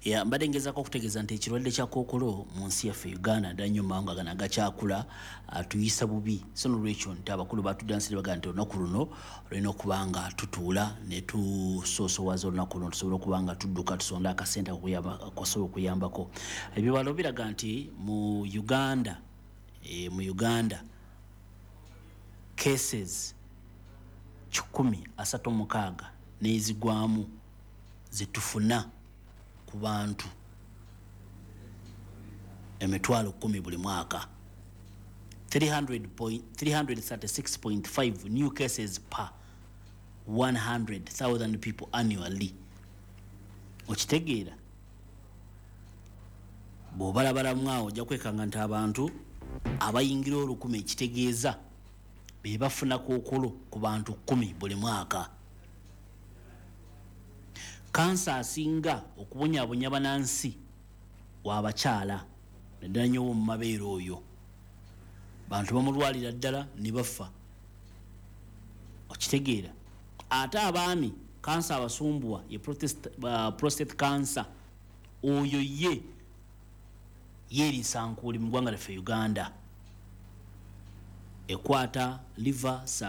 ya mbadde ngezako okutegeeza nti ekirwadde kya kookolo mu nsi yaffe Uganda ddala nnyo mawanga gano agakyakula tuyisa bubi so nolwekyo nti abakulu batuddansire baga nti olunaku luno olina okuba nga tutuula ne tusoosowaza olunaku luno tusobole okuba nga tudduka tusonda akasente akasobola okuyambako. Ebibalo biraga nti mu Uganda cases 136 n'ezigwamu zetufuna ku bantu 10,000 buli mwaka. 336.5 new cases per 100,000 people annually. Okitegeera bw'obalabalamu awo ojja kwekanga nti abantu abayingira 1,000 ekitegeeza be bafuna kookolo ku bantu 10 buli mwaka. Kansa asinga okubonyaabonya bannansi w'abakyala naddala nnyo mu mabeere oyo bantu bamulwalira ddala ne bafa. Okitegeera ate abaami kansa abasumbuwa ye prostate cancer oyo ye yeerisankuuli mu ggwanga lyaffe Uganda ekwata liver